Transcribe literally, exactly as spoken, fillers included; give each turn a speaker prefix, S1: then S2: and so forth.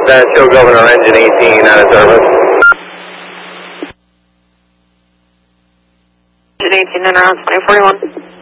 S1: That show Governor engine eighteen out of service.
S2: Engine eighteen and around twenty forty-one.